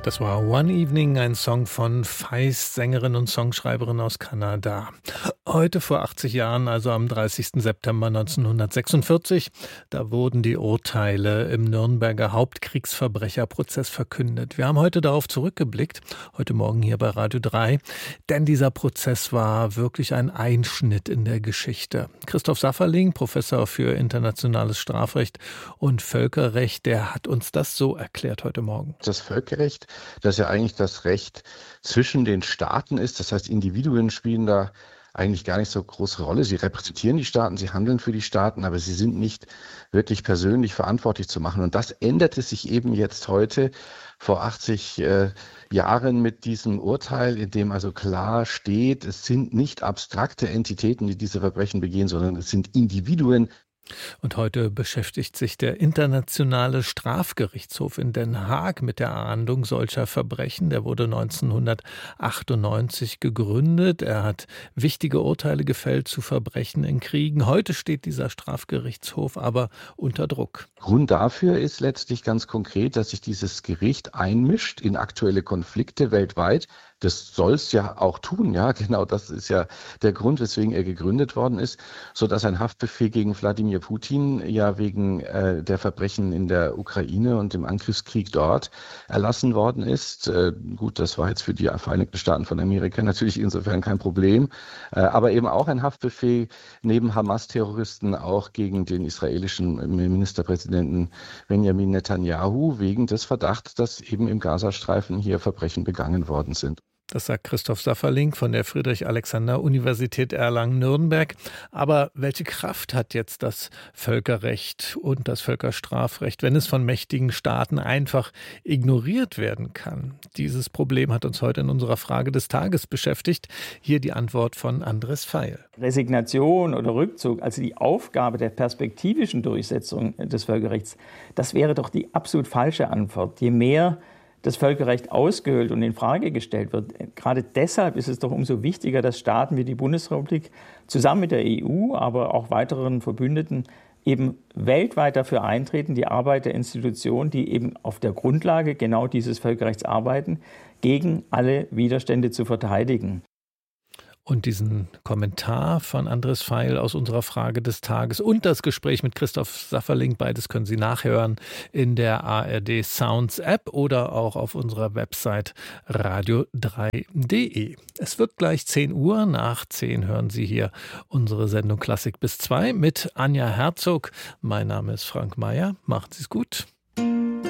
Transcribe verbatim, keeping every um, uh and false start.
Das war One Evening, ein Song von Feist, Sängerin und Songschreiberin aus Kanada. Heute vor achtzig Jahren, also am dreißigsten September neunzehnhundertsechsundvierzig, da wurden die Urteile im Nürnberger Hauptkriegsverbrecherprozess verkündet. Wir haben heute darauf zurückgeblickt, heute Morgen hier bei Radio drei, denn dieser Prozess war wirklich ein Einschnitt in der Geschichte. Christoph Safferling, Professor für internationales Strafrecht und Völkerrecht, der hat uns das so erklärt heute Morgen. Das Völkerrecht, das ja eigentlich das Recht zwischen den Staaten ist. Das heißt, Individuen spielen da eigentlich gar nicht so große Rolle. Sie repräsentieren die Staaten, sie handeln für die Staaten, aber sie sind nicht wirklich persönlich verantwortlich zu machen. Und das änderte sich eben jetzt heute vor achtzig äh, Jahren mit diesem Urteil, in dem also klar steht, es sind nicht abstrakte Entitäten, die diese Verbrechen begehen, sondern es sind Individuen. Und heute beschäftigt sich der Internationale Strafgerichtshof in Den Haag mit der Ahndung solcher Verbrechen. Der wurde neunzehnhundertachtundneunzig gegründet. Er hat wichtige Urteile gefällt zu Verbrechen in Kriegen. Heute steht dieser Strafgerichtshof aber unter Druck. Grund dafür ist letztlich ganz konkret, dass sich dieses Gericht einmischt in aktuelle Konflikte weltweit. Das soll es ja auch tun, ja, genau, das ist ja der Grund, weswegen er gegründet worden ist, so dass ein Haftbefehl gegen Wladimir Putin ja wegen äh, der Verbrechen in der Ukraine und dem Angriffskrieg dort erlassen worden ist. Äh, gut, das war jetzt für die Vereinigten Staaten von Amerika natürlich insofern kein Problem, äh, aber eben auch ein Haftbefehl neben Hamas-Terroristen auch gegen den israelischen Ministerpräsidenten Benjamin Netanyahu wegen des Verdachts, dass eben im Gazastreifen hier Verbrechen begangen worden sind. Das sagt Christoph Safferling von der Friedrich-Alexander-Universität Erlangen-Nürnberg. Aber welche Kraft hat jetzt das Völkerrecht und das Völkerstrafrecht, wenn es von mächtigen Staaten einfach ignoriert werden kann? Dieses Problem hat uns heute in unserer Frage des Tages beschäftigt. Hier die Antwort von Andres Feil. Resignation oder Rückzug, also die Aufgabe der perspektivischen Durchsetzung des Völkerrechts, das wäre doch die absolut falsche Antwort. Je mehr das Völkerrecht ausgehöhlt und in Frage gestellt wird. Gerade deshalb ist es doch umso wichtiger, dass Staaten wie die Bundesrepublik zusammen mit der E U, aber auch weiteren Verbündeten eben weltweit dafür eintreten, die Arbeit der Institutionen, die eben auf der Grundlage genau dieses Völkerrechts arbeiten, gegen alle Widerstände zu verteidigen. Und diesen Kommentar von Andres Feil aus unserer Frage des Tages und das Gespräch mit Christoph Safferling, beides können Sie nachhören in der A R D Sounds App oder auch auf unserer Website radio drei punkt de. Es wird gleich zehn Uhr, nach zehn hören Sie hier unsere Sendung Klassik bis zwei mit Anja Herzog. Mein Name ist Frank Mayer, machen Sie es gut.